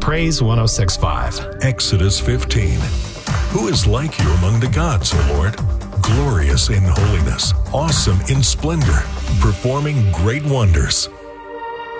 Praise 106.5. Exodus 15. Who is like you among the gods, O Lord? Glorious in holiness, awesome in splendor, performing great wonders.